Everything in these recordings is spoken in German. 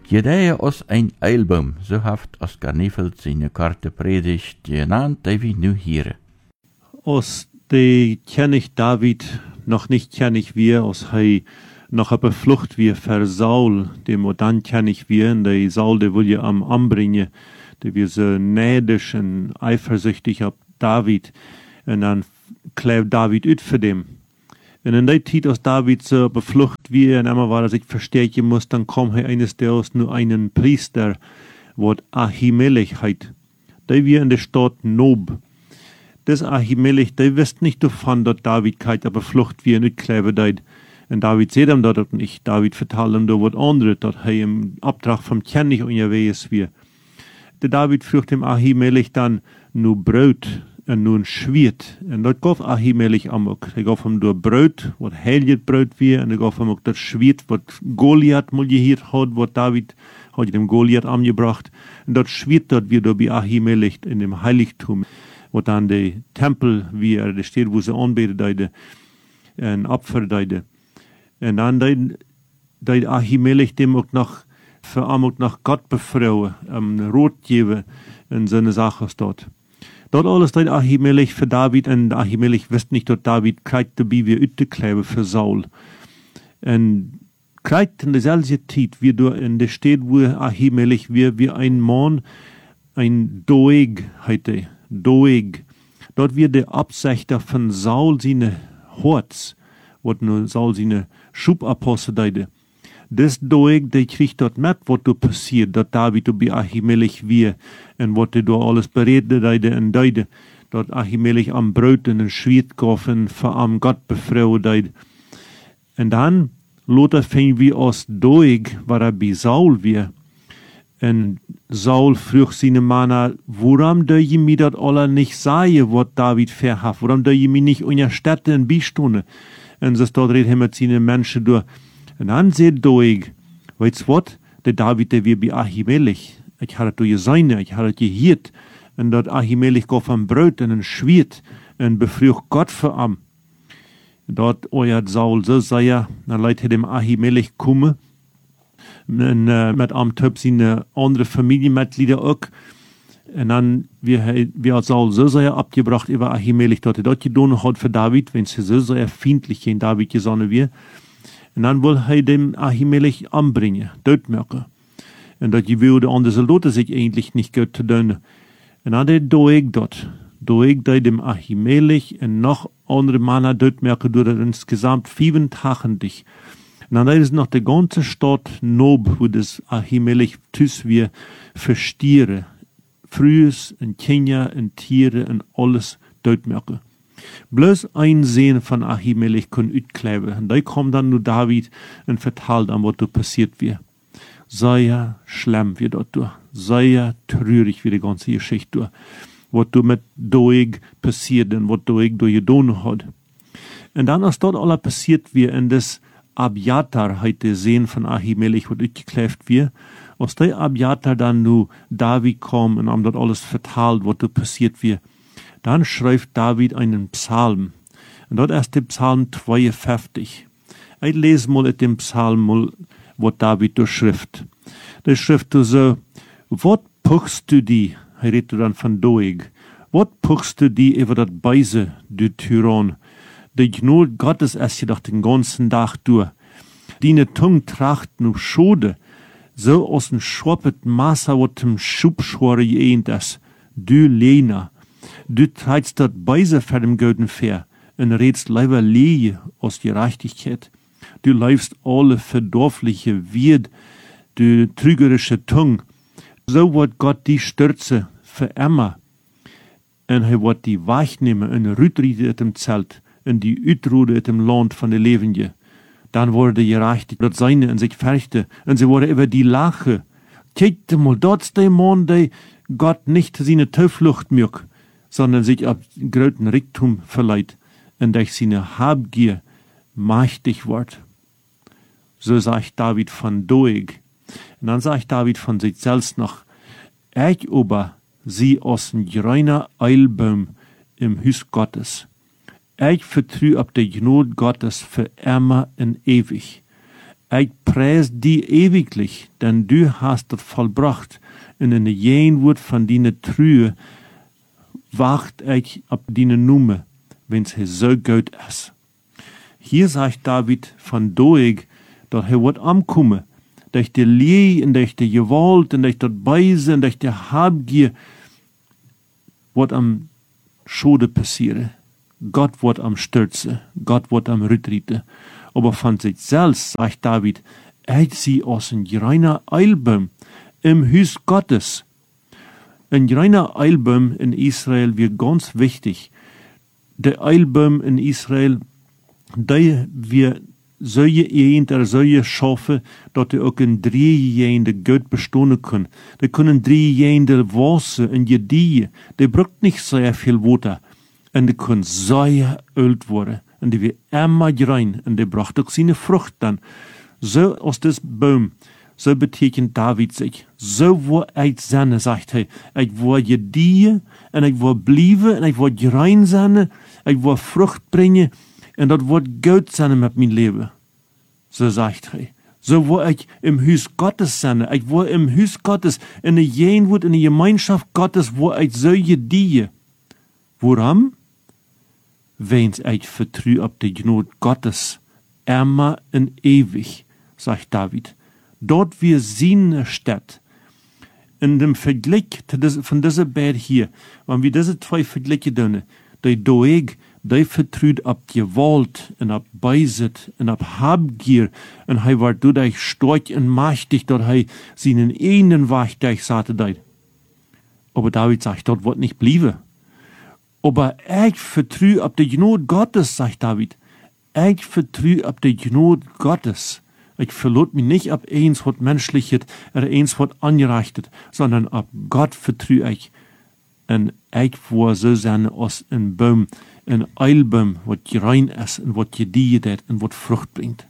Jedei aus ein Eilbaum, so haft Oskar Niffelt seine Karte predigt genannt, die wir nu hier. Aus de kenn ich David noch nicht kenn ich wir, aus hei noch aber Flucht wir ver Saul, dem und dann kenn ich wir, und de Saul, de will ja am anbringen, de wir so neidisch und eifersüchtig ab David, und dann klebt David ut für dem. Und in der Zeit, aus David so beflucht wie und immer war, dass ich verstärken muss, dann kommt eines Tages nur einen Priester, wat Ahimelech heit. Der wir in der Stadt Nob. Das Ahimelech, der wisst nicht davon, dass David keit, aber Flucht wie nicht klebe deit. Und David seht ihm dort nicht. David vertalt ihm da was anderes, dass er im Abtrag vom König unterwegs wie. Der David frucht dem Ahimelech dann nur Brot und nun schwiert. Und dort gaf Ahimelech amok. Er gaf ihm nur Brot, was heiligt Brot wie, und er gaf ihm auch das schwiert, was Goliath mal hier hat, was David hat dem Goliath angebracht. Und dort schwiert dort wie bei Ahimelech in dem Heiligtum, wo dann der Tempel, wie er steht, wo sie anbetet, und Opfer deide. Und dann deid Ahimelech dem auch noch für amok nach Gott befrauen, Rot geben in seine Sache dort. Dort alles deid Ahimelech für David, und Ahimelech wisst nicht, dass David kriegt dabei wie Ütteklebe für Saul. Und kriegt in derselben Zeit, wie du in der Stadt, wo Ahimelech wie ein Mann, ein Doeg heite, Doeg. Dort wird der Absächter von Saul seine Horts, wat nur Saul seine Schubapostel deide. Das Doeg, der kriegt dort mit, was da passiert, dass David bei Ahimelech wie, und was da alles beredet deide und deide. Dort Ahimelech am Brot und den Schwiert gaffen, für am Gott befrauen deide. Und dann, Lothar fing wie aus Doeg, war er bei Saul wie. Und Saul frug seine Männer, warum dö je mir dat alle nicht sagen, was David verhaft? Warum dö je mir nicht unterstützen und beistunden? Und so dort redet mit seinen Menschen durch. Und dann sagt Doeg, weißt du was? Der David, der wir bei Ahimelech. Ich hatte du gesehen, ich hatte gehört. Und dort Ahimelech gaf am Brot und ein Schwiert und befrug Gott für am. Dort euert Saul so sehr, dann leitet dem Ahimelech kommen. Und mit am Töp seine andere Familienmitglieder auch. Und dann, wir hat Saul so sehr abgebracht über Ahimelech, dort getan hat für David, wenn sie so sehr feindlich gegen David gesonnen wird. Und dann will er dem Ahimelech anbringen, tötmerken. Und dort will der andere Soldaten sich eigentlich nicht gut zu tun. Und dann der Doeg dort. Doeg der dem Ahimelech und noch andere Männer tötmerken durch insgesamt 7 Tage dich. Und dann ist noch die ganze Stadt Nob, wo das Ahimelech tüs wir für Stiere, Frühes und Kinder und Tiere und alles tötmerken. Bloß ein Sehen von Ahimelech kann utkleben. Und da kommt dann nur David und vertalt an, was da passiert wird. Sehr schlimm wird dort durch. Sehr traurig wie die ganze Geschichte durch. Was da mit Doeg passiert und was Doeg da getan hat. Und dann, als dort alles passiert wird, in das Abjatar heute sehen von Ahimelech, was utgeklebt wird, als der Abjatar dann nur David kommt und ihm dort alles vertalt, was da passiert wird, dann schreibt David einen Psalm. Und dort ist der Psalm 52. Ich lese mal in dem Psalm mal, was David durchschrift. Der schrift so, wat puchst du die, er redet dann von Doeg, wat puchst du die über das Beise, du Tyrann? Der Gnade Gottes ist jedoch den ganzen Tag durch. Deine Tung tracht nur Schode, so aus dem schwappet Maße, wat dem Schubschwore geähnt ist. Du Lena, du treibst dort Beise für dem Göden fair, und redst leiber Lehe aus Gerechtigkeit. Du läufst alle verdorfliche Wied, du trügerische Tung. So wird Gott die stürze für immer. Und er wird die wegnehmen und rütriede dem Zelt, und die Utrude dem Land von der Lebende. Dann wurde gerechtigt, dort seine und sich färchte, und sie wurde über die Lache. Kijkt mal, dort der Mann, der Gott nicht seine Teuflucht mögt, sondern sich ab gröten Reichtum verleiht, und durch seine Habgier mächtig wird. So sagt David von Doeg. Und dann sagt David von sich selbst noch, ich aber sie aus ein grüner Eilbaum im Haus Gottes. Ich vertrue auf die Gnade Gottes für immer und ewig. Ich preis die ewiglich, denn du hast das vollbracht. Und in der Jeenwoord van die Trühe wacht ich ab die Nummer, wenn's he so gut ist. Hier sagt David von Doeg, dass er wird ankommen, durch die Lee und durch die Gewalt und durch das Beise und durch die Habgier wird am Schode passieren. Gott wird am Stürzen, Gott wird am Rüttrieten. Aber von sich selbst sagt David, sie aus ein reiner Eilbaum im Haus Gottes. Ein reiner Eilbaum in Israel wird ganz wichtig. Der Eilbaum in Israel, der wir solche Ehen, solche Schafe, dass die auch in 3 Jahren gut bestehen können. Die können 3 Jahren Wasser in Gedie. Die braucht nicht sehr viel Wasser. Und die können sehr alt werden. Und die wird immer rein. Und die braucht auch seine Frucht dann. So aus des Baum. So betekent David sich. So wo ich sein, sagt er. Ich will Gedie. Und ich will bleiben. Und ich will rein sein. Ich will Frucht bringen. Und das wird gut sein mit meinem Leben. So sagt er. So wo ich im Haus Gottes sein. Ich will im Haus Gottes, in der Jeenwoord, in der Gemeinschaft Gottes, wo ich so gedie. Warum? Wenn ich vertrue auf die Gnade Gottes, immer und ewig, sagt David. Dort wir seine Stadt. In dem Vergleich von dieser Bär hier, wenn wir diese 2 Vergleiche tun, der Doeg, der vertraut auf Gewalt und auf Beisit und auf Habgier und er war dadurch stark und mächtig, dass er seinen einen Weg durchsatte. Aber David sagt, dort wird nicht bleiben. Aber ich vertraue auf die Gnade Gottes, sagt David. Ich vertraue auf die Gnade Gottes. Ich verlasse mich nicht auf eins, was menschliches oder eins, was angerechtet, sondern auf Gott vertraue ich. Und ich will so sein als ein Baum, ein Eilbaum, was rein ist und was gedeiht hat und was Frucht bringt.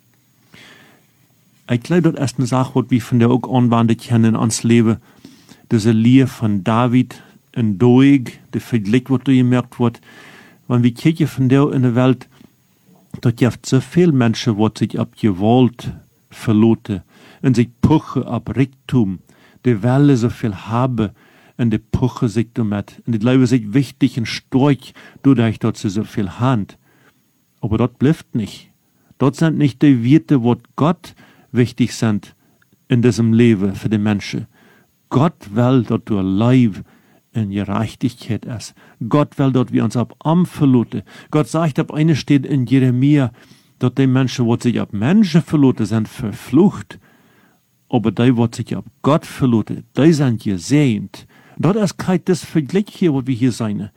Ich glaube, das ist eine Sache, was wir von der auch anwenden können ans Leben. Diese Lehre von David und Doeg, der Vergleich, was da gemerkt wird. Wenn wir kijken von der in der Welt, da gibt so viele Menschen, die sich ab Gewalt verloten und sich puchen ab Reichtum, die wollen so viel haben und die puchen sich damit und die glauben sich wichtig und stark, dadurch, dass sie so viel haben. Aber dort bleibt nicht. Dort sind nicht die Werte, die Gott wichtig sind in diesem Leben für die Menschen. Gott will, dass du Leib in Gerechtigkeit ist. Gott will, dass wir uns ab Am verloten. Gott sagt, ab eine steht in Jeremia, dass die Menschen, die sich ab Menschen verloten, sind verflucht. Aber die, die sich ab Gott verloten, die sind gesegnet. Dort ist kein das Vergleich hier, wo wir hier sein.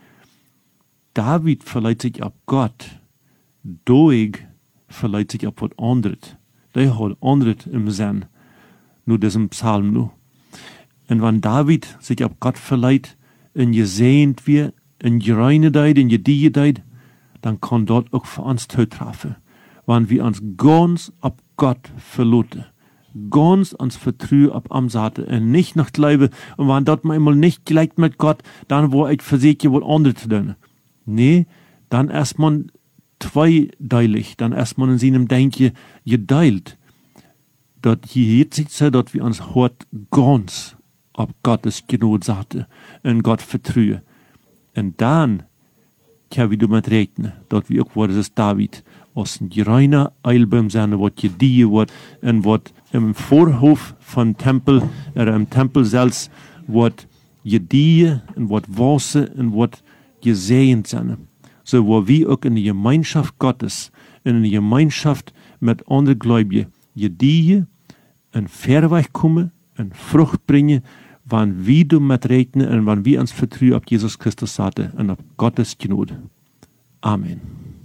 David verleiht sich ab Gott. Doeg verleiht sich ab was anderes. Der hat anderes im Sinn. Nur diesem Psalm nur. Und wenn David sich ab Gott verleiht, in gesehnt wir, in gereinigkeit, in gedeiht, dann kann dort auch für uns treffen. Wenn wir uns ganz ab Gott verloten, ganz uns vertrauen ab Amsate und nicht nach Glaube, und wenn dort manchmal nicht gleich mit Gott, dann wo ich versuche, was anderes zu tun. Nee, dann ist man zweideilig, dann ist man in seinem Denken geteilt. Dort hier sich so, dass wir uns hört ganz ab Gottes Gnade sagte und Gott vertrauen. Und dann kann wir damit rechnen, dass wir auch, was ist David, aus ein reiner Eilbaum sein, was gedeiht wird und was im Vorhof von Tempel, oder im Tempel selbst, was gedeiht und was Wasser und was gesehen sind. So, wo wir auch in die Gemeinschaft Gottes, in die Gemeinschaft mit anderen Gläubigen, gedeiht und Verweg kommen und Frucht bringen, wann wir damit rechnen und wann wir uns vertrauen auf Jesus Christus sagte und auf Gottes Gnade. Amen.